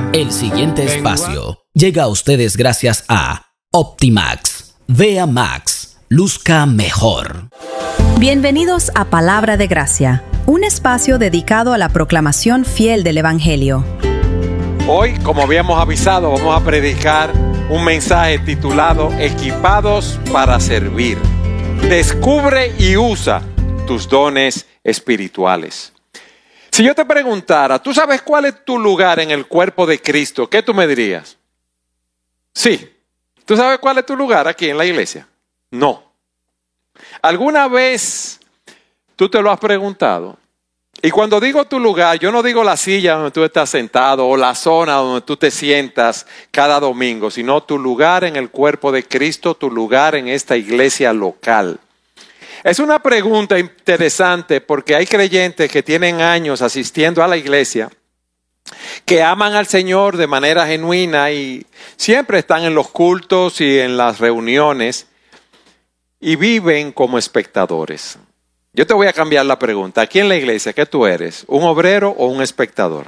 El siguiente espacio llega a ustedes gracias a Optimax. Vea Max. Luzca mejor. Bienvenidos a Palabra de Gracia, un espacio dedicado a la proclamación fiel del Evangelio. Hoy, como habíamos avisado, vamos a predicar un mensaje titulado Equipados para servir. Descubre y usa tus dones espirituales. Si yo te preguntara, ¿tú sabes cuál es tu lugar en el cuerpo de Cristo? ¿Qué tú me dirías? Sí. ¿Tú sabes cuál es tu lugar aquí en la iglesia? No. ¿Alguna vez tú te lo has preguntado? Y cuando digo tu lugar, yo no digo la silla donde tú estás sentado o la zona donde tú te sientas cada domingo, sino tu lugar en el cuerpo de Cristo, tu lugar en esta iglesia local. Es una pregunta interesante porque hay creyentes que tienen años asistiendo a la iglesia, que aman al Señor de manera genuina y siempre están en los cultos y en las reuniones y viven como espectadores. Yo te voy a cambiar la pregunta. Aquí en la iglesia, ¿qué tú eres? ¿Un obrero o un espectador?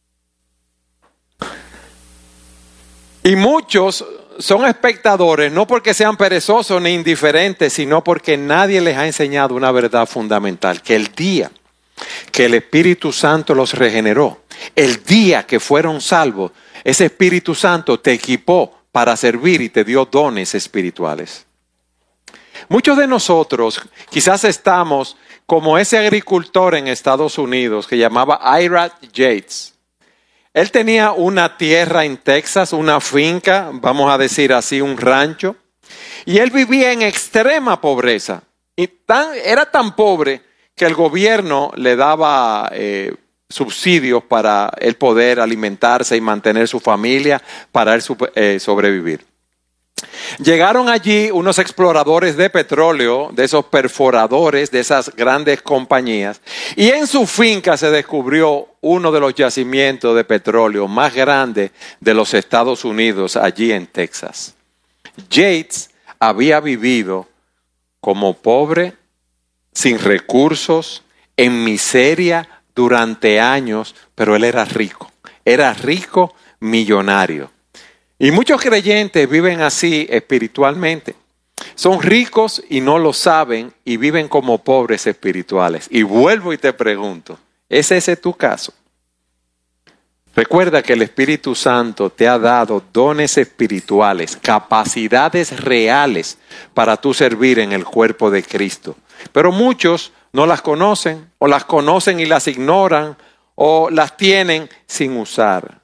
Y muchos son espectadores no porque sean perezosos ni indiferentes, sino porque nadie les ha enseñado una verdad fundamental, que el día que el Espíritu Santo los regeneró, el día que fueron salvos, ese Espíritu Santo te equipó para servir y te dio dones espirituales. Muchos de nosotros quizás estamos como ese agricultor en Estados Unidos que llamaba Ira Yates. Él tenía una tierra en Texas, una finca, vamos a decir así, un rancho. Y él vivía en extrema pobreza. Y era tan pobre que el gobierno le daba subsidios para él poder alimentarse y mantener su familia, para él sobrevivir. Llegaron allí unos exploradores de petróleo, de esos perforadores, de esas grandes compañías, y en su finca se descubrió uno de los yacimientos de petróleo más grandes de los Estados Unidos, allí en Texas. Yates había vivido como pobre, sin recursos, en miseria durante años, pero él era rico millonario. Y muchos creyentes viven así espiritualmente. Son ricos y no lo saben y viven como pobres espirituales. Y vuelvo y te pregunto, ¿es ese tu caso? Recuerda que el Espíritu Santo te ha dado dones espirituales, capacidades reales para tú servir en el cuerpo de Cristo. Pero muchos no las conocen, o las conocen y las ignoran, o las tienen sin usar.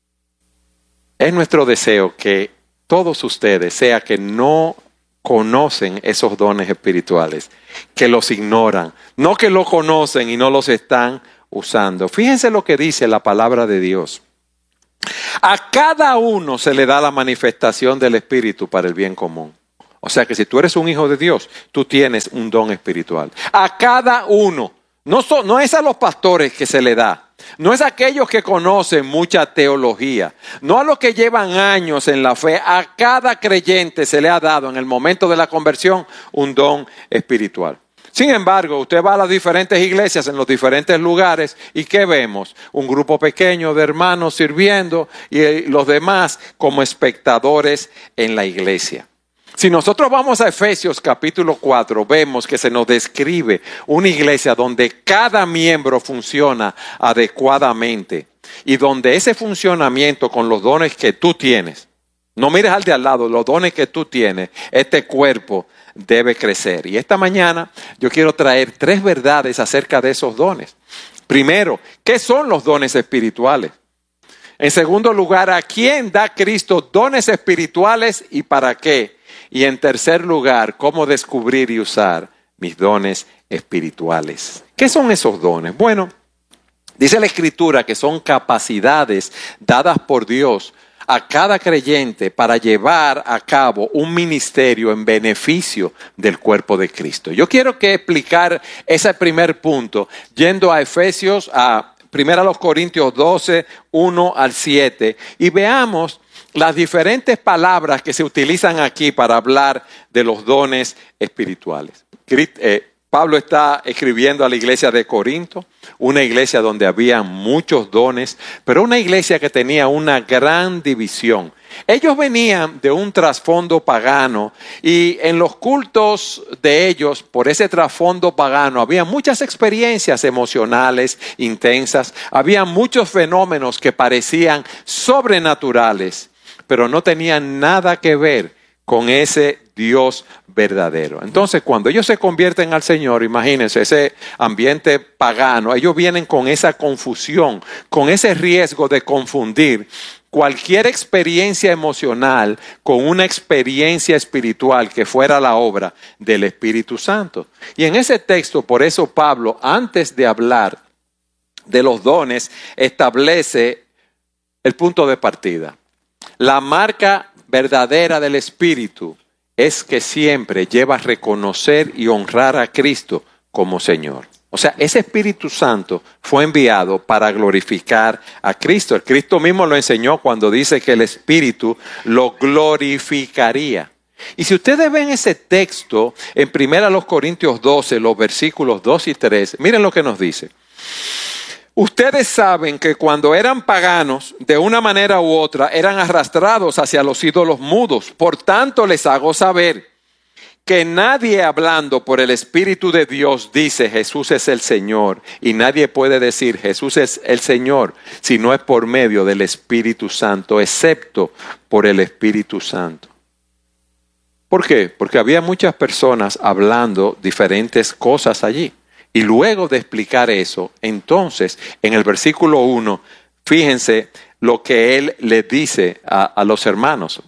Es nuestro deseo que todos ustedes, sea que no conocen esos dones espirituales, que los ignoran, no que lo conocen y no los están usando. Fíjense lo que dice la palabra de Dios. A cada uno se le da la manifestación del Espíritu para el bien común. O sea que si tú eres un hijo de Dios, tú tienes un don espiritual. A cada uno. No es a los pastores que se le da. No es a aquellos que conocen mucha teología. No a los que llevan años en la fe. A cada creyente se le ha dado en el momento de la conversión un don espiritual. Sin embargo, usted va a las diferentes iglesias en los diferentes lugares y ¿qué vemos? Un grupo pequeño de hermanos sirviendo y los demás como espectadores en la iglesia. Si nosotros vamos a Efesios capítulo 4, vemos que se nos describe una iglesia donde cada miembro funciona adecuadamente y donde ese funcionamiento con los dones que tú tienes, no mires al de al lado, los dones que tú tienes, este cuerpo debe crecer. Y esta mañana yo quiero traer 3 verdades acerca de esos dones. Primero, ¿qué son los dones espirituales? En segundo lugar, ¿a quién da Cristo dones espirituales y para qué? Y en tercer lugar, ¿cómo descubrir y usar mis dones espirituales? ¿Qué son esos dones? Bueno, dice la Escritura que son capacidades dadas por Dios a cada creyente para llevar a cabo un ministerio en beneficio del cuerpo de Cristo. Yo quiero explicar ese primer punto yendo a Efesios, a 1 Corintios 12, 1 al 7 y veamos las diferentes palabras que se utilizan aquí para hablar de los dones espirituales. Pablo está escribiendo a la iglesia de Corinto, una iglesia donde había muchos dones, pero una iglesia que tenía una gran división. Ellos venían de un trasfondo pagano y en los cultos de ellos, por ese trasfondo pagano, había muchas experiencias emocionales intensas, había muchos fenómenos que parecían sobrenaturales, pero no tenían nada que ver con ese Dios verdadero. Entonces, cuando ellos se convierten al Señor, imagínense ese ambiente pagano, ellos vienen con esa confusión, con ese riesgo de confundir cualquier experiencia emocional con una experiencia espiritual que fuera la obra del Espíritu Santo. Y en ese texto, por eso Pablo, antes de hablar de los dones, establece el punto de partida. La marca verdadera del Espíritu es que siempre lleva a reconocer y honrar a Cristo como Señor. O sea, ese Espíritu Santo fue enviado para glorificar a Cristo. El Cristo mismo lo enseñó cuando dice que el Espíritu lo glorificaría. Y si ustedes ven ese texto en 1 Corintios 12, los versículos 2 y 3, miren lo que nos dice. Ustedes saben que cuando eran paganos, de una manera u otra, eran arrastrados hacia los ídolos mudos. Por tanto, les hago saber que nadie hablando por el Espíritu de Dios dice Jesús es el Señor, y nadie puede decir Jesús es el Señor si no es por medio del Espíritu Santo, excepto por el Espíritu Santo. ¿Por qué? Porque había muchas personas hablando diferentes cosas allí. Y luego de explicar eso, entonces, en el versículo 1, fíjense lo que él le dice a los hermanos.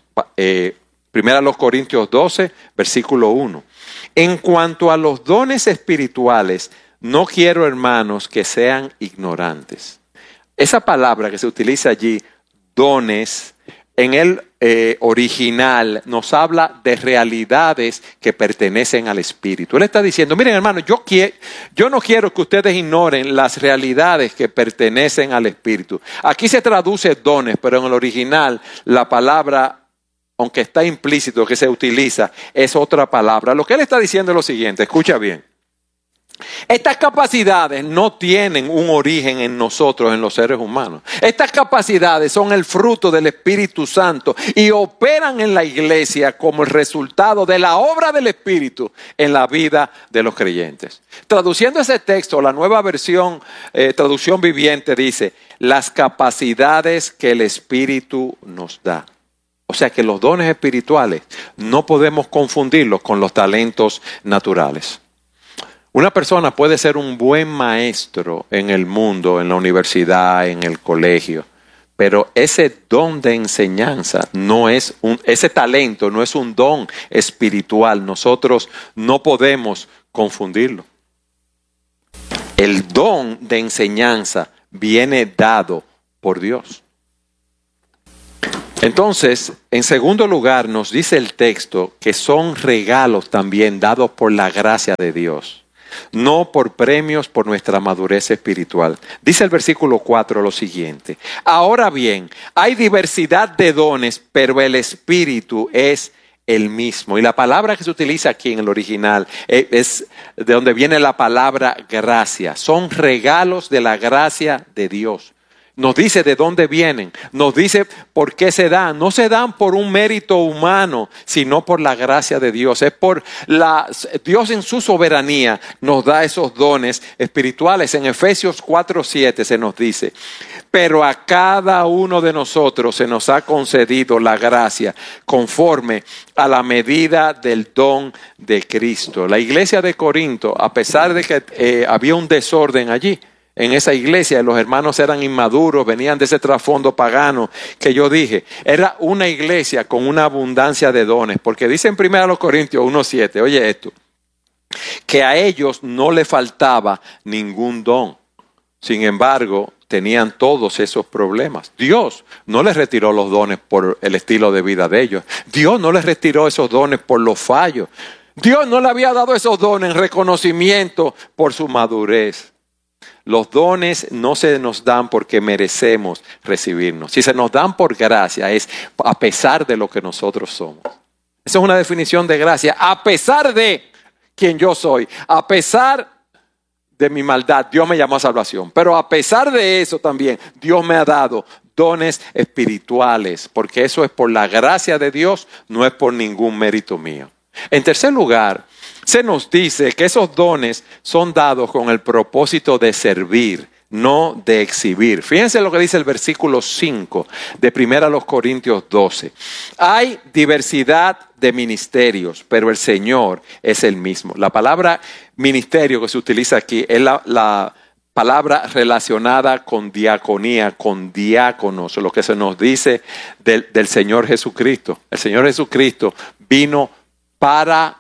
1 Corintios 12, versículo 1. En cuanto a los dones espirituales, no quiero, hermanos, que sean ignorantes. Esa palabra que se utiliza allí, dones, en el original nos habla de realidades que pertenecen al Espíritu. Él está diciendo, miren hermanos, yo no quiero que ustedes ignoren las realidades que pertenecen al Espíritu. Aquí se traduce dones, pero en el original la palabra, aunque está implícito que se utiliza, es otra palabra. Lo que él está diciendo es lo siguiente, escucha bien. Estas capacidades no tienen un origen en nosotros, en los seres humanos. Estas capacidades son el fruto del Espíritu Santo y operan en la iglesia como el resultado de la obra del Espíritu en la vida de los creyentes. Traduciendo ese texto, la nueva versión, traducción viviente, dice, las capacidades que el Espíritu nos da. O sea que los dones espirituales no podemos confundirlos con los talentos naturales. Una persona puede ser un buen maestro en el mundo, en la universidad, en el colegio, pero ese don de enseñanza ese talento no es un don espiritual. Nosotros no podemos confundirlo. El don de enseñanza viene dado por Dios. Entonces, en segundo lugar, nos dice el texto que son regalos también dados por la gracia de Dios. No por premios por nuestra madurez espiritual. Dice el versículo 4 lo siguiente. Ahora bien, hay diversidad de dones, pero el Espíritu es el mismo. Y la palabra que se utiliza aquí en el original es de donde viene la palabra gracia. Son regalos de la gracia de Dios. Nos dice de dónde vienen, nos dice por qué se dan. No se dan por un mérito humano, sino por la gracia de Dios. Es por Dios en su soberanía nos da esos dones espirituales. En Efesios 4:7 se nos dice, pero a cada uno de nosotros se nos ha concedido la gracia conforme a la medida del don de Cristo. La iglesia de Corinto, a pesar de que había un desorden allí, en esa iglesia los hermanos eran inmaduros, venían de ese trasfondo pagano que yo dije. Era una iglesia con una abundancia de dones, porque dice en 1 Corintios 1:7, oye esto, que a ellos no le faltaba ningún don. Sin embargo, tenían todos esos problemas. Dios no les retiró los dones por el estilo de vida de ellos. Dios no les retiró esos dones por los fallos. Dios no le había dado esos dones en reconocimiento por su madurez. Los dones no se nos dan porque merecemos recibirnos. Si se nos dan por gracia, es a pesar de lo que nosotros somos. Esa es una definición de gracia. A pesar de quien yo soy. A pesar de mi maldad, Dios me llamó a salvación. Pero a pesar de eso también, Dios me ha dado dones espirituales, porque eso es por la gracia de Dios, no es por ningún mérito mío. En tercer lugar, se nos dice que esos dones son dados con el propósito de servir, no de exhibir. Fíjense lo que dice el versículo 5 de 1 Corintios 12. Hay diversidad de ministerios, pero el Señor es el mismo. La palabra ministerio que se utiliza aquí es la palabra relacionada con diaconía, con diáconos, lo que se nos dice del Señor Jesucristo. El Señor Jesucristo vino para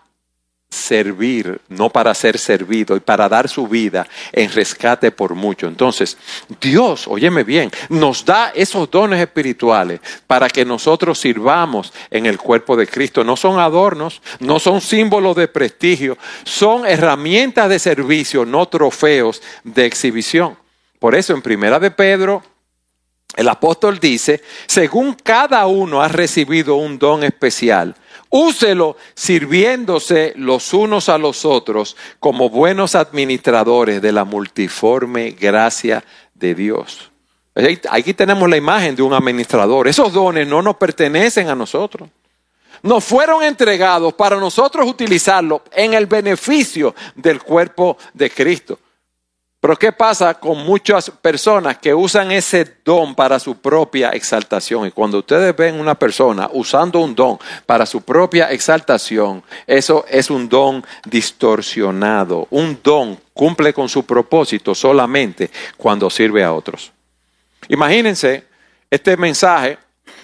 servir, no para ser servido, y para dar su vida en rescate por mucho. Entonces, Dios, óyeme bien, nos da esos dones espirituales para que nosotros sirvamos en el cuerpo de Cristo. No son adornos, no son símbolos de prestigio, son herramientas de servicio, no trofeos de exhibición. Por eso en 1 de Pedro, el apóstol dice, según cada uno ha recibido un don especial, úselo sirviéndose los unos a los otros como buenos administradores de la multiforme gracia de Dios. Aquí tenemos la imagen de un administrador. Esos dones no nos pertenecen a nosotros. Nos fueron entregados para nosotros utilizarlos en el beneficio del cuerpo de Cristo. Pero ¿qué pasa con muchas personas que usan ese don para su propia exaltación? Y cuando ustedes ven una persona usando un don para su propia exaltación, eso es un don distorsionado. Un don cumple con su propósito solamente cuando sirve a otros. Imagínense este mensaje,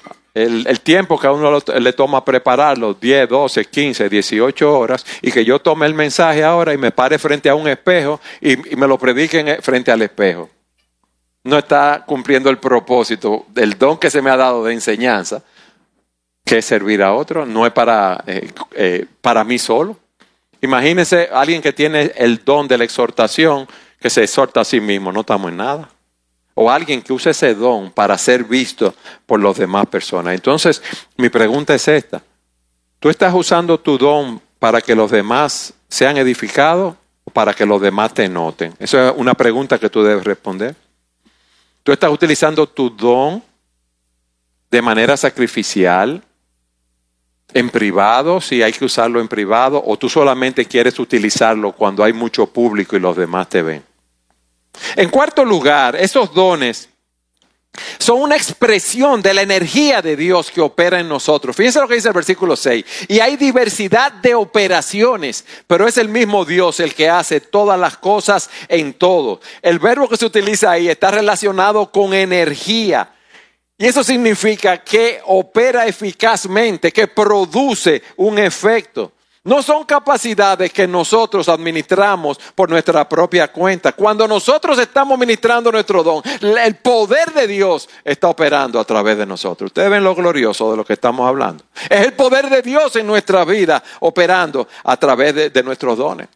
el tiempo que a uno le toma prepararlo, 10, 12, 15, 18 horas, y que yo tome el mensaje ahora y me pare frente a un espejo y me lo prediquen frente al espejo. No está cumpliendo el propósito del don que se me ha dado de enseñanza, que es servir a otro, no es para mí solo. Imagínense a alguien que tiene el don de la exhortación, que se exhorta a sí mismo, no estamos en nada. O alguien que use ese don para ser visto por las demás personas. Entonces, mi pregunta es esta. ¿Tú estás usando tu don para que los demás sean edificados o para que los demás te noten? Esa es una pregunta que tú debes responder. ¿Tú estás utilizando tu don de manera sacrificial, en privado, si hay que usarlo en privado, o tú solamente quieres utilizarlo cuando hay mucho público y los demás te ven? En cuarto lugar, esos dones son una expresión de la energía de Dios que opera en nosotros. Fíjense lo que dice el versículo 6. Y hay diversidad de operaciones, pero es el mismo Dios el que hace todas las cosas en todo. El verbo que se utiliza ahí está relacionado con energía. Y eso significa que opera eficazmente, que produce un efecto. No son capacidades que nosotros administramos por nuestra propia cuenta. Cuando nosotros estamos ministrando nuestro don, el poder de Dios está operando a través de nosotros. Ustedes ven lo glorioso de lo que estamos hablando. Es el poder de Dios en nuestra vida operando a través de nuestros dones.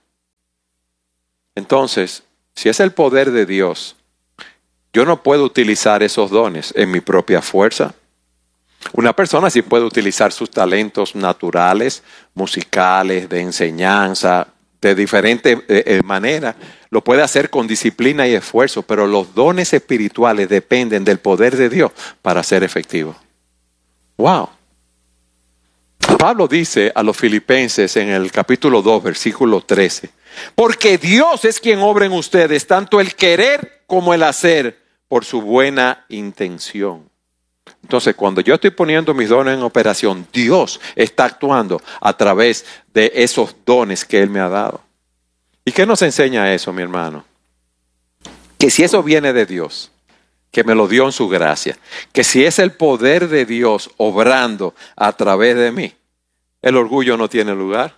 Entonces, si es el poder de Dios, yo no puedo utilizar esos dones en mi propia fuerza. Una persona sí puede utilizar sus talentos naturales, musicales, de enseñanza, de diferentes maneras. Lo puede hacer con disciplina y esfuerzo, pero los dones espirituales dependen del poder de Dios para ser efectivos. ¡Wow! Pablo dice a los filipenses en el capítulo 2, versículo 13, porque Dios es quien obra en ustedes, tanto el querer como el hacer, por su buena intención. Entonces, cuando yo estoy poniendo mis dones en operación, Dios está actuando a través de esos dones que Él me ha dado. ¿Y qué nos enseña eso, mi hermano? Que si eso viene de Dios, que me lo dio en su gracia, que si es el poder de Dios obrando a través de mí, el orgullo no tiene lugar.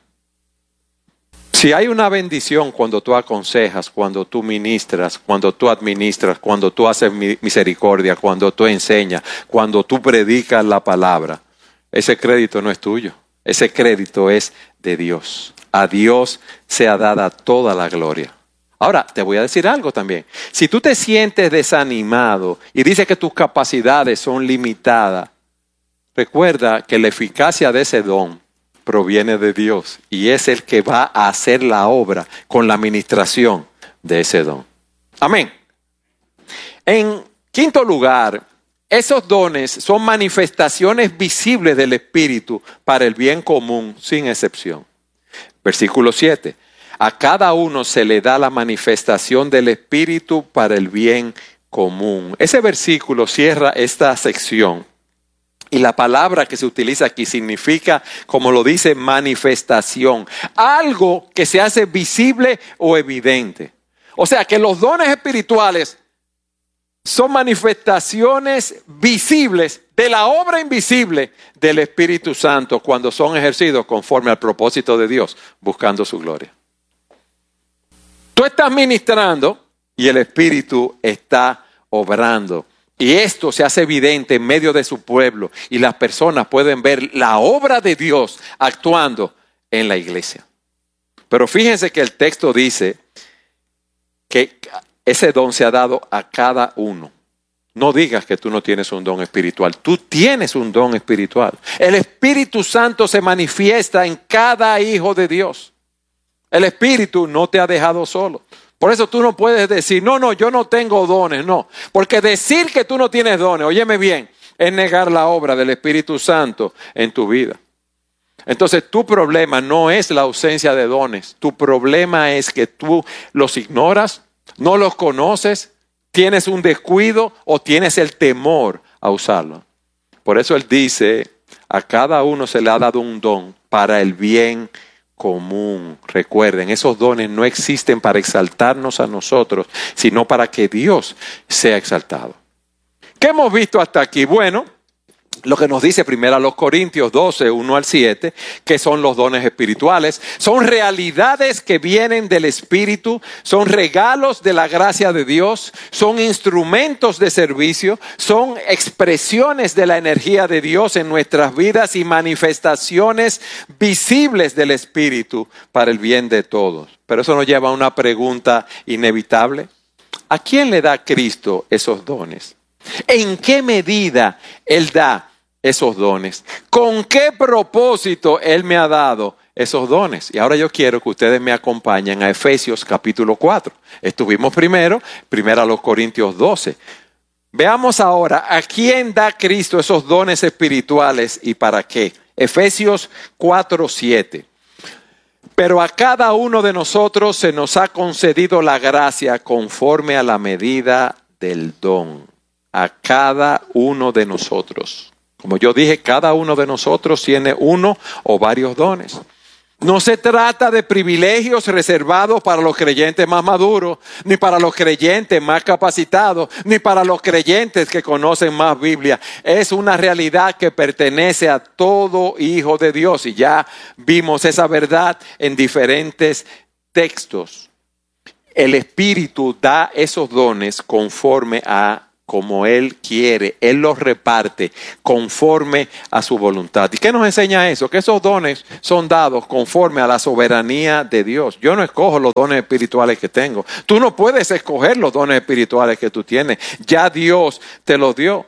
Si hay una bendición cuando tú aconsejas, cuando tú ministras, cuando tú administras, cuando tú haces misericordia, cuando tú enseñas, cuando tú predicas la palabra, ese crédito no es tuyo. Ese crédito es de Dios. A Dios sea dada toda la gloria. Ahora, te voy a decir algo también. Si tú te sientes desanimado y dices que tus capacidades son limitadas, recuerda que la eficacia de ese don proviene de Dios y es el que va a hacer la obra con la administración de ese don. Amén. En quinto lugar, esos dones son manifestaciones visibles del Espíritu para el bien común, sin excepción. Versículo 7. A cada uno se le da la manifestación del Espíritu para el bien común. Ese versículo cierra esta sección. Y la palabra que se utiliza aquí significa, como lo dice, manifestación. Algo que se hace visible o evidente. O sea que los dones espirituales son manifestaciones visibles de la obra invisible del Espíritu Santo cuando son ejercidos conforme al propósito de Dios, buscando su gloria. Tú estás ministrando y el Espíritu está obrando. Y esto se hace evidente en medio de su pueblo y las personas pueden ver la obra de Dios actuando en la iglesia. Pero fíjense que el texto dice que ese don se ha dado a cada uno. No digas que tú no tienes un don espiritual. Tú tienes un don espiritual. El Espíritu Santo se manifiesta en cada hijo de Dios. El Espíritu no te ha dejado solo. Por eso tú no puedes decir, no, yo no tengo dones, no. Porque decir que tú no tienes dones, óyeme bien, es negar la obra del Espíritu Santo en tu vida. Entonces tu problema no es la ausencia de dones. Tu problema es que tú los ignoras, no los conoces, tienes un descuido o tienes el temor a usarlo. Por eso él dice, a cada uno se le ha dado un don para el bien común. Recuerden, esos dones no existen para exaltarnos a nosotros, sino para que Dios sea exaltado. ¿Qué hemos visto hasta aquí? Bueno, lo que nos dice primero a los Corintios 12, 1 al 7, que son los dones espirituales, son realidades que vienen del Espíritu, son regalos de la gracia de Dios, son instrumentos de servicio, son expresiones de la energía de Dios en nuestras vidas y manifestaciones visibles del Espíritu para el bien de todos. Pero eso nos lleva a una pregunta inevitable. ¿A quién le da Cristo esos dones? ¿En qué medida Él da esos dones? ¿Con qué propósito Él me ha dado esos dones? Y ahora yo quiero que ustedes me acompañen a Efesios capítulo 4. Estuvimos primero a los Corintios 12. Veamos ahora a quién da Cristo esos dones espirituales y para qué. Efesios 4, 7. Pero a cada uno de nosotros se nos ha concedido la gracia conforme a la medida del don. A cada uno de nosotros. Como yo dije, cada uno de nosotros tiene uno o varios dones. No se trata de privilegios reservados para los creyentes más maduros, ni para los creyentes más capacitados, ni para los creyentes que conocen más Biblia. Es una realidad que pertenece a todo hijo de Dios. Y ya vimos esa verdad en diferentes textos. El Espíritu da esos dones conforme a como Él quiere, Él los reparte conforme a su voluntad. ¿Y qué nos enseña eso? Que esos dones son dados conforme a la soberanía de Dios. Yo no escojo los dones espirituales que tengo. Tú no puedes escoger los dones espirituales que tú tienes. Ya Dios te los dio.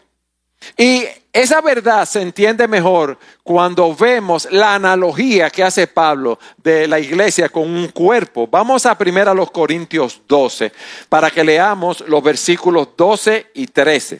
Y esa verdad se entiende mejor cuando vemos la analogía que hace Pablo de la iglesia con un cuerpo. Vamos a 1 Corintios 12 para que leamos los versículos 12 y 13.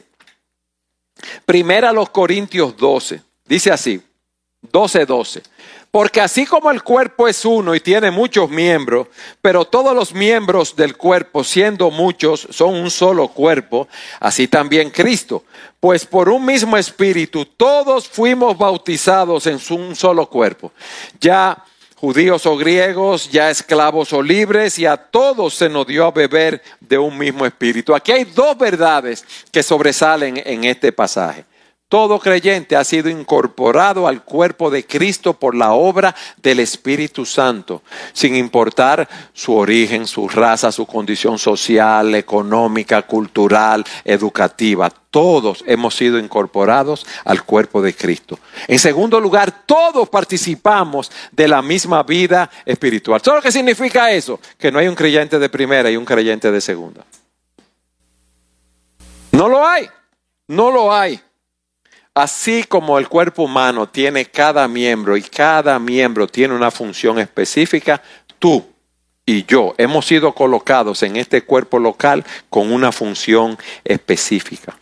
1 Corintios 12, dice así, 12. Porque así como el cuerpo es uno y tiene muchos miembros, pero todos los miembros del cuerpo, siendo muchos, son un solo cuerpo, así también Cristo. Pues por un mismo espíritu todos fuimos bautizados en un solo cuerpo. Ya judíos o griegos, ya esclavos o libres, y a todos se nos dio a beber de un mismo espíritu. Aquí hay dos verdades que sobresalen en este pasaje. Todo creyente ha sido incorporado al cuerpo de Cristo por la obra del Espíritu Santo, sin importar su origen, su raza, su condición social, económica, cultural, educativa. Todos hemos sido incorporados al cuerpo de Cristo. En segundo lugar, todos participamos de la misma vida espiritual. ¿Sabes lo que significa eso? Que no hay un creyente de primera y un creyente de segunda. No lo hay. así como el cuerpo humano tiene cada miembro y cada miembro tiene una función específica, tú y yo hemos sido colocados en este cuerpo local con una función específica.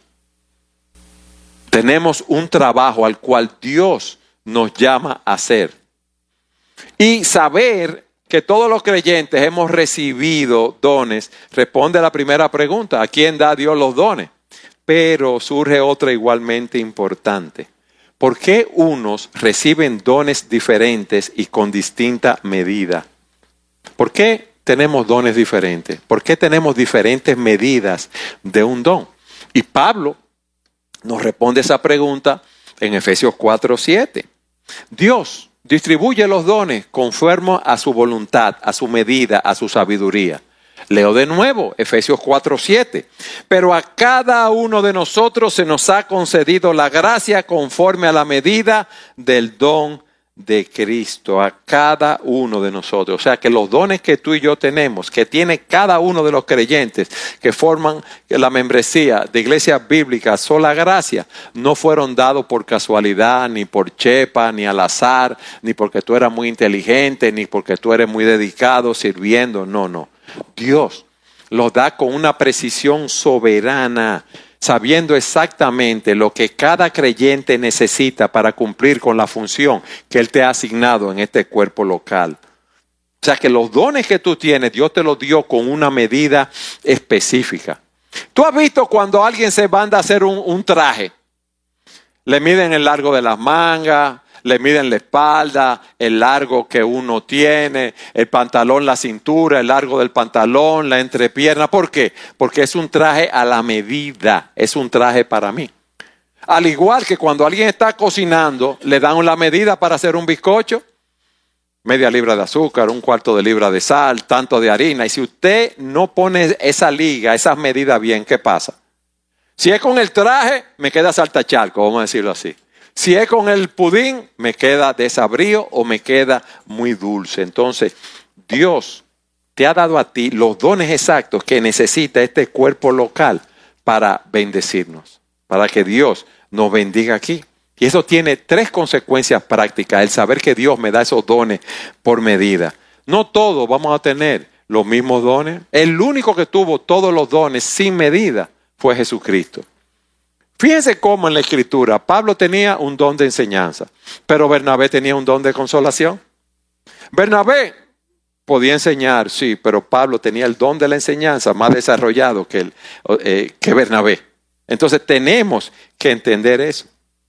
Tenemos un trabajo al cual Dios nos llama a hacer. Y saber que todos los creyentes hemos recibido dones responde a la primera pregunta: ¿a quién da Dios los dones? Pero surge otra igualmente importante. ¿Por qué unos reciben dones diferentes y con distinta medida? ¿Por qué tenemos dones diferentes? ¿Por qué tenemos diferentes medidas de un don? Y Pablo nos responde esa pregunta en Efesios 4:7. Dios distribuye los dones conforme a su voluntad, a su medida, a su sabiduría. Leo de nuevo, Efesios 4:7. Pero a cada uno de nosotros se nos ha concedido la gracia conforme a la medida del don de Cristo. A cada uno de nosotros. O sea que los dones que tú y yo tenemos, que tiene cada uno de los creyentes que forman la membresía de Iglesia Bíblica Sola Gracia, no fueron dados por casualidad, ni por chepa, ni al azar, ni porque tú eras muy inteligente, ni porque tú eres muy dedicado sirviendo. No. Dios los da con una precisión soberana, sabiendo exactamente lo que cada creyente necesita para cumplir con la función que Él te ha asignado en este cuerpo local. O sea que los dones que tú tienes, Dios te los dio con una medida específica. Tú has visto cuando alguien se manda a hacer un traje, le miden el largo de las mangas, le miden la espalda, el largo que uno tiene, el pantalón, la cintura, el largo del pantalón, la entrepierna. ¿Por qué? Porque es un traje a la medida, es un traje para mí. Al igual que cuando alguien está cocinando, le dan la medida para hacer un bizcocho, media libra de azúcar, un cuarto de libra de sal, tanto de harina. Y si usted no pone esa liga, esas medidas bien, ¿qué pasa? Si es con el traje, me queda saltacharco, vamos a decirlo así. Si es con el pudín, me queda desabrío o me queda muy dulce. Entonces, Dios te ha dado a ti los dones exactos que necesita este cuerpo local para bendecirnos, para que Dios nos bendiga aquí. Y eso tiene 3 consecuencias prácticas, el saber que Dios me da esos dones por medida. No todos vamos a tener los mismos dones. El único que tuvo todos los dones sin medida fue Jesucristo. Fíjense cómo en la Escritura Pablo tenía un don de enseñanza, pero Bernabé tenía un don de consolación. Bernabé podía enseñar, sí, pero Pablo tenía el don de la enseñanza más desarrollado que Bernabé. Entonces tenemos que entender eso.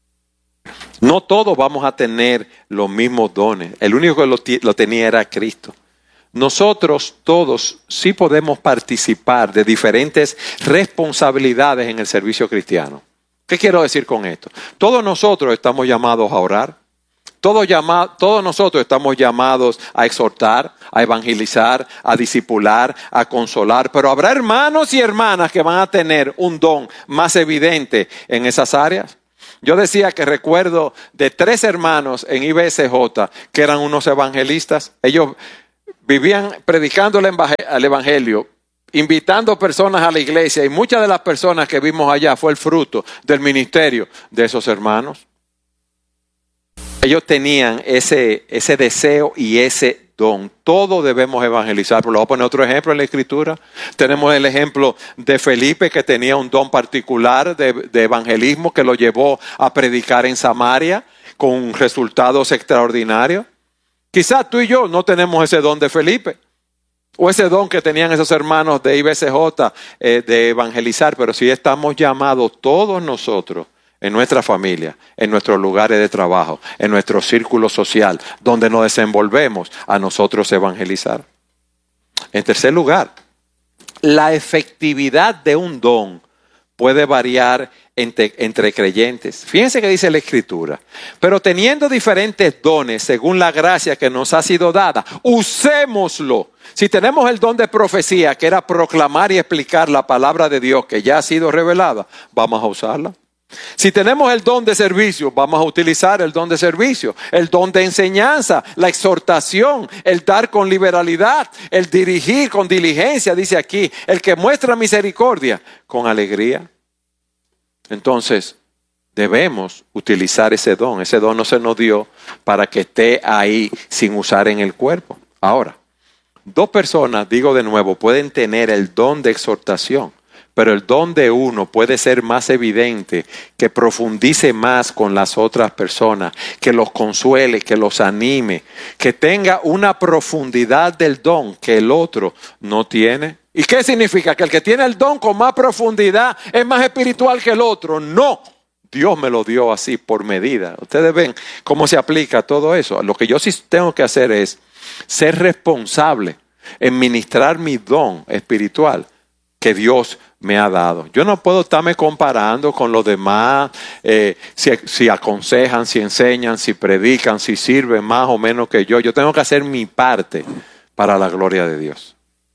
No todos vamos a tener los mismos dones. El único que lo tenía era Cristo. Nosotros todos sí podemos participar de diferentes responsabilidades en el servicio cristiano. ¿Qué quiero decir con esto? Todos nosotros estamos llamados a orar. Todos nosotros estamos llamados a exhortar, a evangelizar, a discipular, a consolar. Pero habrá hermanos y hermanas que van a tener un don más evidente en esas áreas. Yo decía que recuerdo de 3 hermanos en IBSJ que eran unos evangelistas. Ellos vivían predicando el evangelio, invitando personas a la iglesia, y muchas de las personas que vimos allá fue el fruto del ministerio de esos hermanos. Ellos tenían ese deseo y ese don. Todos debemos evangelizar. Pero le voy a poner otro ejemplo en la Escritura. Tenemos el ejemplo de Felipe, que tenía un don particular de evangelismo que lo llevó a predicar en Samaria con resultados extraordinarios. Quizás tú y yo no tenemos ese don de Felipe, o ese don que tenían esos hermanos de IBCJ de evangelizar, pero sí estamos llamados todos nosotros, en nuestra familia, en nuestros lugares de trabajo, en nuestro círculo social, donde nos desenvolvemos, a nosotros evangelizar. En tercer lugar, la efectividad de un don puede variar entre creyentes. Fíjense que dice la Escritura: pero teniendo diferentes dones según la gracia que nos ha sido dada, usémoslo. Si tenemos el don de profecía, que era proclamar y explicar la palabra de Dios que ya ha sido revelada, vamos a usarla. Si tenemos el don de servicio, vamos a utilizar el don de servicio. El don de enseñanza, la exhortación, el dar con liberalidad, el dirigir con diligencia, dice aquí, el que muestra misericordia con alegría. Entonces, debemos utilizar ese don. Ese don no se nos dio para que esté ahí sin usar en el cuerpo. Ahora, dos personas, digo de nuevo, pueden tener el don de exhortación, pero el don de uno puede ser más evidente, que profundice más con las otras personas, que los consuele, que los anime, que tenga una profundidad del don que el otro no tiene. ¿Y qué significa? ¿Que el que tiene el don con más profundidad es más espiritual que el otro? No, Dios me lo dio así por medida. Ustedes ven cómo se aplica todo eso. Lo que yo sí tengo que hacer es ser responsable en ministrar mi don espiritual que Dios me ha dado. Yo no puedo estarme comparando con los demás, si aconsejan, si enseñan, si predican, si sirven más o menos que yo. Yo tengo que hacer mi parte para la gloria de Dios.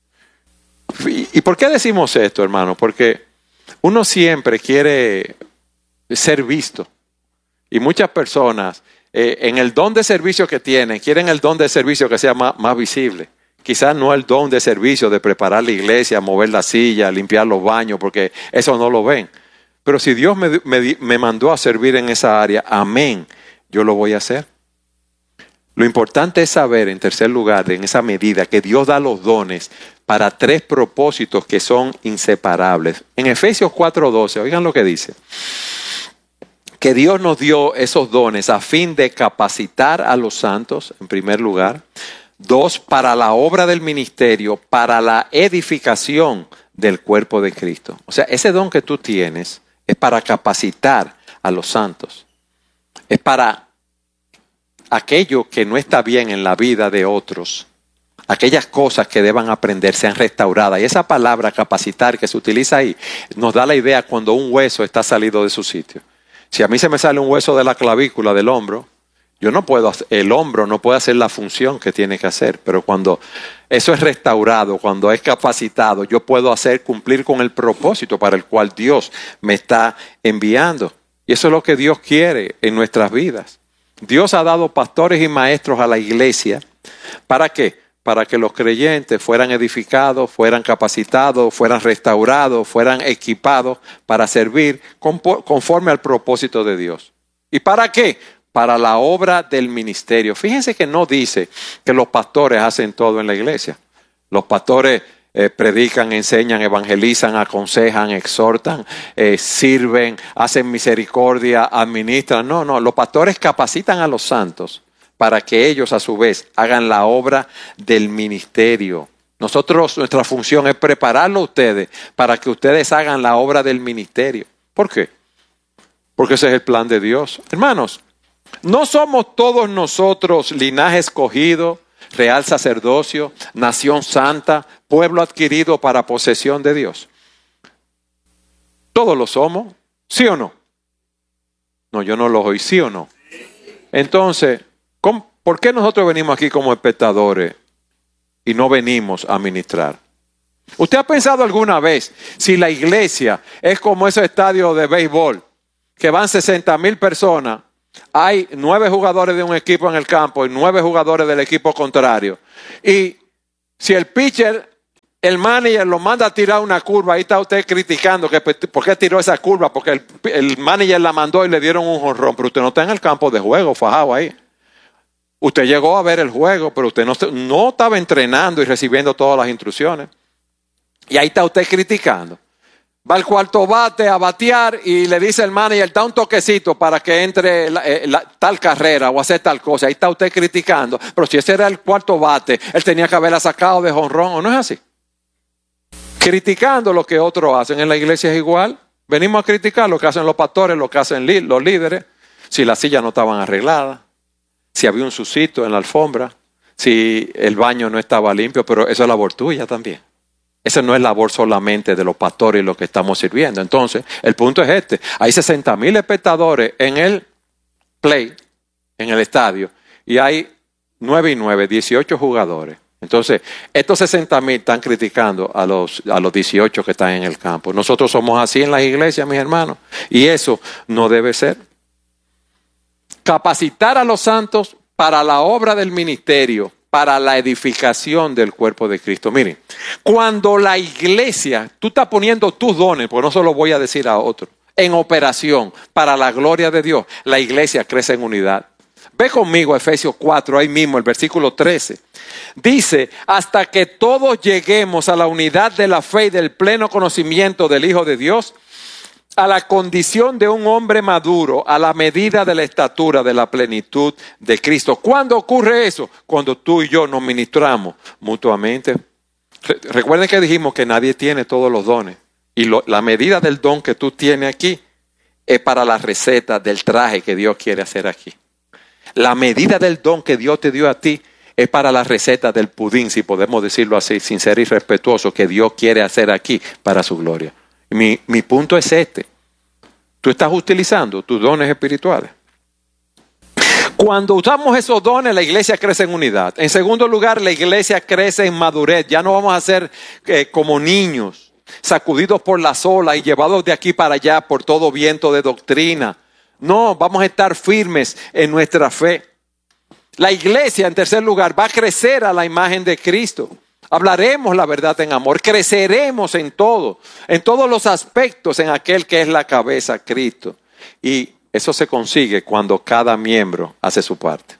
¿Y por qué decimos esto, hermano? Porque uno siempre quiere ser visto. Y muchas personas, en el don de servicio que tienen, quieren el don de servicio que sea más visible. Quizás no el don de servicio de preparar la iglesia, mover la silla, limpiar los baños, porque eso no lo ven. Pero si Dios me mandó a servir en esa área, amén, yo lo voy a hacer. Lo importante es saber, en tercer lugar, en esa medida, que Dios da los dones para tres propósitos que son inseparables. En Efesios 4:12, oigan lo que dice. Que Dios nos dio esos dones a fin de capacitar a los santos, en primer lugar. 2, para la obra del ministerio, para la edificación del cuerpo de Cristo. O sea, ese don que tú tienes es para capacitar a los santos. Es para aquello que no está bien en la vida de otros. Aquellas cosas que deban aprender sean restauradas. Y esa palabra capacitar que se utiliza ahí nos da la idea cuando un hueso está salido de su sitio. Si a mí se me sale un hueso de la clavícula del hombro, el hombro no puede hacer la función que tiene que hacer, pero cuando eso es restaurado, cuando es capacitado, yo puedo cumplir con el propósito para el cual Dios me está enviando. Y eso es lo que Dios quiere en nuestras vidas. Dios ha dado pastores y maestros a la iglesia. ¿Para qué? Para que los creyentes fueran edificados, fueran capacitados, fueran restaurados, fueran equipados para servir conforme al propósito de Dios. ¿Y para qué? Para la obra del ministerio. Fíjense que no dice que los pastores hacen todo en la iglesia. Los pastores predican, enseñan, evangelizan, aconsejan, exhortan, sirven, hacen misericordia, administran. No, los pastores capacitan a los santos para que ellos a su vez hagan la obra del ministerio. Nuestra función es prepararlo a ustedes para que ustedes hagan la obra del ministerio. ¿Por qué? Porque ese es el plan de Dios. Hermanos, ¿no somos todos nosotros linaje escogido, real sacerdocio, nación santa, pueblo adquirido para posesión de Dios? ¿Todos lo somos? ¿Sí o no? No, yo no lo oí, ¿sí o no? Entonces, ¿por qué nosotros venimos aquí como espectadores y no venimos a ministrar? ¿Usted ha pensado alguna vez si la iglesia es como ese estadio de béisbol, que van 60,000 personas? Hay 9 jugadores de un equipo en el campo y 9 jugadores del equipo contrario. Y si el pitcher, el manager lo manda a tirar una curva, ahí está usted criticando que por qué tiró esa curva, porque el manager la mandó y le dieron un jonrón, pero usted no está en el campo de juego, fajado ahí. Usted llegó a ver el juego, pero usted no estaba entrenando y recibiendo todas las instrucciones. Y ahí está usted criticando. Va al cuarto bate a batear y le dice el manager, da un toquecito para que entre tal carrera o hacer tal cosa. Ahí está usted criticando. Pero si ese era el cuarto bate, él tenía que haberla sacado de jonrón, ¿o no es así? Criticando lo que otros hacen. En la iglesia es igual. Venimos a criticar lo que hacen los pastores, lo que hacen los líderes. Si las sillas no estaban arregladas, si había un sucito en la alfombra, si el baño no estaba limpio, pero eso es labor tuya también. Esa no es labor solamente de los pastores y los que estamos sirviendo. Entonces, el punto es este. Hay 60,000 espectadores en el play, en el estadio, y hay 9 y 9, 18 jugadores. Entonces, estos 60,000 están criticando a los 18 que están en el campo. Nosotros somos así en las iglesias, mis hermanos, y eso no debe ser. Capacitar a los santos para la obra del ministerio, para la edificación del cuerpo de Cristo. Miren, cuando la iglesia, tú estás poniendo tus dones, porque no se lo voy a decir a otro, en operación para la gloria de Dios, la iglesia crece en unidad. Ve conmigo a Efesios 4, ahí mismo, el versículo 13. Dice, hasta que todos lleguemos a la unidad de la fe y del pleno conocimiento del Hijo de Dios, a la condición de un hombre maduro, a la medida de la estatura de la plenitud de Cristo. ¿Cuándo ocurre eso? Cuando tú y yo nos ministramos mutuamente. Recuerden que dijimos que nadie tiene todos los dones. Y la medida del don que tú tienes aquí es para la receta del traje que Dios quiere hacer aquí. La medida del don que Dios te dio a ti es para la receta del pudín, si podemos decirlo así, sin ser irrespetuoso, que Dios quiere hacer aquí para su gloria. Mi punto es este. Tú estás utilizando tus dones espirituales. Cuando usamos esos dones, la iglesia crece en unidad. En segundo lugar, la iglesia crece en madurez. Ya no vamos a ser como niños, sacudidos por las olas y llevados de aquí para allá por todo viento de doctrina. No, vamos a estar firmes en nuestra fe. La iglesia, en tercer lugar, va a crecer a la imagen de Cristo. Hablaremos la verdad en amor, creceremos en todo, en todos los aspectos, en aquel que es la cabeza, Cristo. Y eso se consigue cuando cada miembro hace su parte.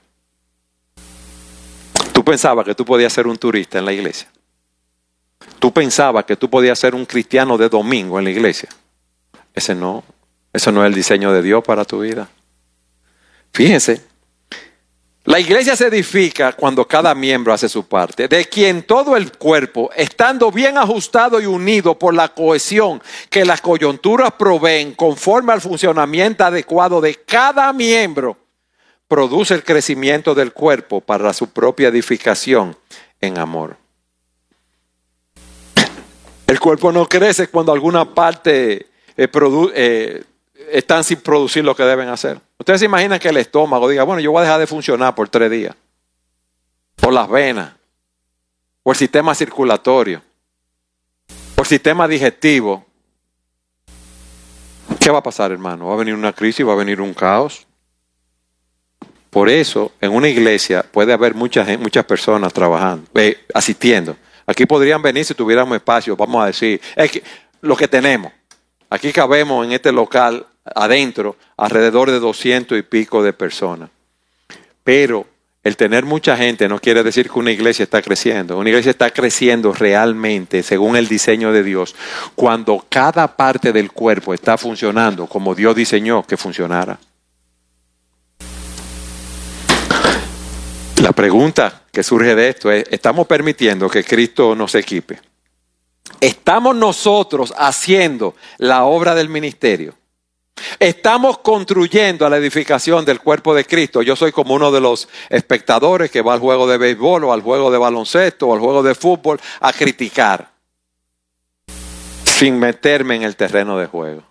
Tú pensabas que tú podías ser un turista en la iglesia. Tú pensabas que tú podías ser un cristiano de domingo en la iglesia. Eso no es el diseño de Dios para tu vida. Fíjense. La iglesia se edifica cuando cada miembro hace su parte, de quien todo el cuerpo, estando bien ajustado y unido por la cohesión que las coyunturas proveen, conforme al funcionamiento adecuado de cada miembro, produce el crecimiento del cuerpo para su propia edificación en amor. El cuerpo no crece cuando alguna parte están sin producir lo que deben hacer. Ustedes se imaginan que el estómago diga, bueno, yo voy a dejar de funcionar por 3 días. Por las venas, por el sistema circulatorio, por el sistema digestivo. ¿Qué va a pasar, hermano? Va a venir una crisis, va a venir un caos. Por eso, en una iglesia puede haber muchas personas trabajando, asistiendo. Aquí podrían venir si tuviéramos espacio, vamos a decir, lo que tenemos. Aquí cabemos en este local adentro alrededor de 200 y pico de personas. Pero el tener mucha gente no quiere decir que una iglesia está creciendo. Una iglesia está creciendo realmente según el diseño de Dios cuando cada parte del cuerpo está funcionando como Dios diseñó que funcionara. La pregunta que surge de esto es, ¿estamos permitiendo que Cristo nos equipe? ¿Estamos nosotros haciendo la obra del ministerio? ¿Estamos construyendo a la edificación del cuerpo de Cristo? Yo soy como uno de los espectadores que va al juego de béisbol o al juego de baloncesto o al juego de fútbol a criticar sin meterme en el terreno de juego.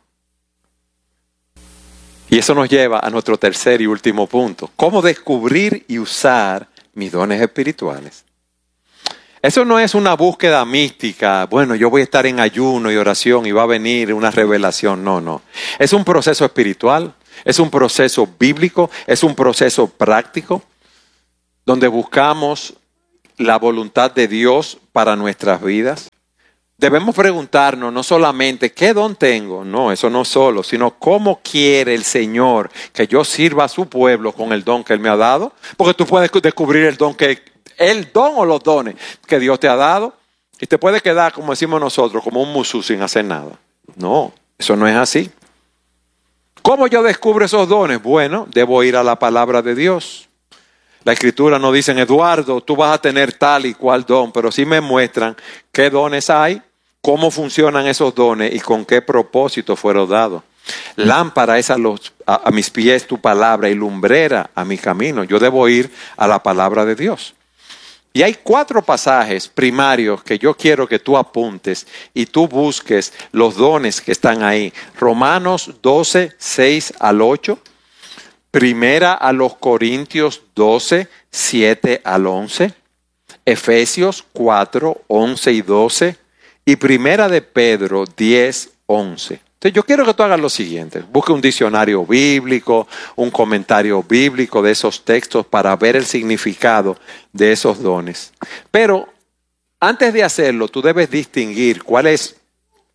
Y eso nos lleva a nuestro tercer y último punto. ¿Cómo descubrir y usar mis dones espirituales? Eso no es una búsqueda mística. Bueno, yo voy a estar en ayuno y oración y va a venir una revelación. No. Es un proceso espiritual, es un proceso bíblico, es un proceso práctico donde buscamos la voluntad de Dios para nuestras vidas. Debemos preguntarnos no solamente qué don tengo, no, eso no solo, sino cómo quiere el Señor que yo sirva a su pueblo con el don que Él me ha dado. Porque tú puedes descubrir el don o los dones que Dios te ha dado y te puede quedar, como decimos nosotros, como un musú sin hacer nada. No, eso no es así. ¿Cómo yo descubro esos dones? Bueno, debo ir a la palabra de Dios. La Escritura no dice, Eduardo, tú vas a tener tal y cual don, pero sí me muestran qué dones hay, cómo funcionan esos dones y con qué propósito fueron dados. Lámpara es a mis pies tu palabra y lumbrera a mi camino. Yo debo ir a la palabra de Dios. Y hay 4 pasajes primarios que yo quiero que tú apuntes y tú busques los dones que están ahí. Romanos 12, 6 al 8. Primera a los Corintios 12, 7 al 11. Efesios 4, 11 y 12. Y Primera de Pedro 10, 11. Entonces yo quiero que tú hagas lo siguiente. Busque un diccionario bíblico, un comentario bíblico de esos textos para ver el significado de esos dones. Pero antes de hacerlo, tú debes distinguir cuál es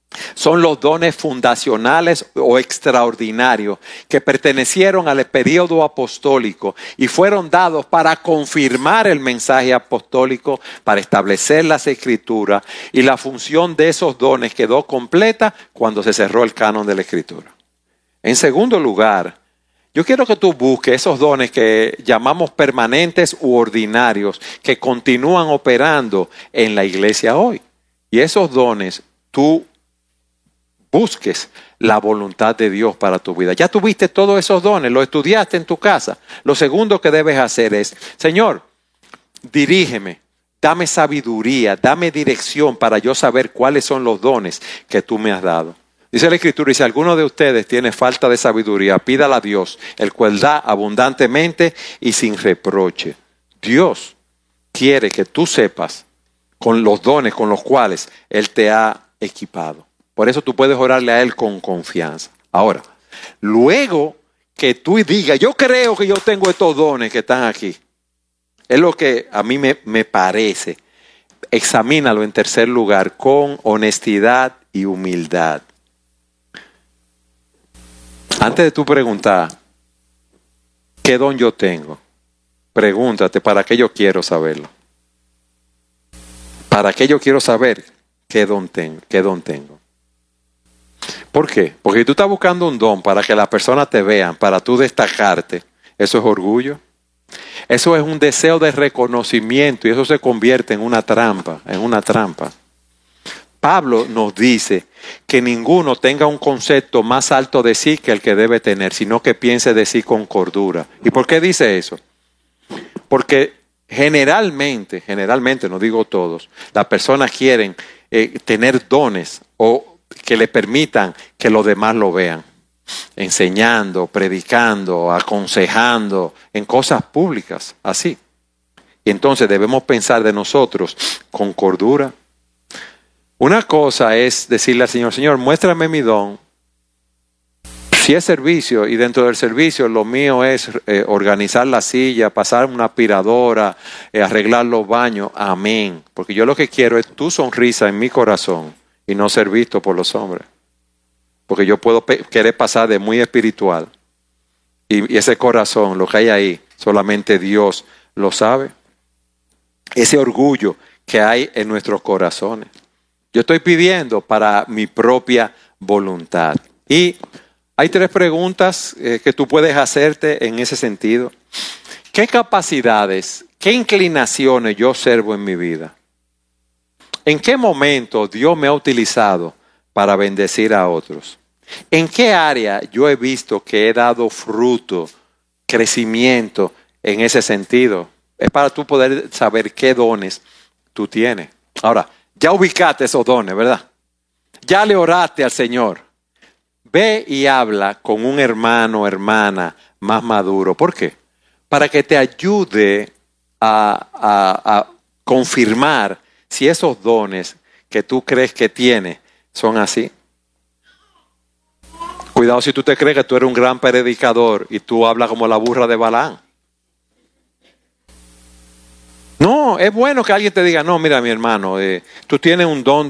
Son los dones fundacionales o extraordinarios que pertenecieron al periodo apostólico y fueron dados para confirmar el mensaje apostólico, para establecer las escrituras, y la función de esos dones quedó completa cuando se cerró el canon de la escritura. En segundo lugar, yo quiero que tú busques esos dones que llamamos permanentes u ordinarios que continúan operando en la iglesia hoy. Y esos dones tú busques la voluntad de Dios para tu vida. Ya tuviste todos esos dones, los estudiaste en tu casa. Lo segundo que debes hacer es, Señor, dirígeme, dame sabiduría, dame dirección para yo saber cuáles son los dones que tú me has dado. Dice la Escritura, y si alguno de ustedes tiene falta de sabiduría, pídala a Dios, el cual da abundantemente y sin reproche. Dios quiere que tú sepas con los dones con los cuales Él te ha equipado. Por eso tú puedes orarle a Él con confianza. Ahora, luego que tú digas, yo creo que yo tengo estos dones que están aquí. Es lo que a mí me parece. Examínalo en tercer lugar con honestidad y humildad. Antes de tú preguntar, ¿qué don yo tengo? Pregúntate, ¿para qué yo quiero saberlo? ¿Para qué yo quiero saber qué don tengo? ¿Por qué? Porque si tú estás buscando un don para que las personas te vean, para tú destacarte, eso es orgullo. Eso es un deseo de reconocimiento y eso se convierte en una trampa, Pablo nos dice que ninguno tenga un concepto más alto de sí que el que debe tener, sino que piense de sí con cordura. ¿Y por qué dice eso? Porque generalmente, no digo todos, las personas quieren tener dones o que le permitan que los demás lo vean, enseñando, predicando, aconsejando, en cosas públicas, así. Y entonces debemos pensar de nosotros con cordura. Una cosa es decirle al Señor, Señor, muéstrame mi don. Si es servicio y dentro del servicio lo mío es organizar la silla, pasar una aspiradora, arreglar los baños, amén. Porque yo lo que quiero es tu sonrisa en mi corazón y no ser visto por los hombres. Porque yo puedo querer pasar de muy espiritual. Y ese corazón, lo que hay ahí, solamente Dios lo sabe. Ese orgullo que hay en nuestros corazones. Yo estoy pidiendo para mi propia voluntad. Y hay 3 preguntas que tú puedes hacerte en ese sentido. ¿Qué capacidades, qué inclinaciones yo observo en mi vida? ¿En qué momento Dios me ha utilizado para bendecir a otros? ¿En qué área yo he visto que he dado fruto, crecimiento en ese sentido? Es para tú poder saber qué dones tú tienes. Ahora, ya ubicaste esos dones, ¿verdad? Ya le oraste al Señor. Ve y habla con un hermano o hermana más maduro. ¿Por qué? Para que te ayude a confirmar si esos dones que tú crees que tienes son así. Cuidado si tú te crees que tú eres un gran predicador y tú hablas como la burra de Balaam. No, es bueno que alguien te diga, no, mira mi hermano, tú tienes un don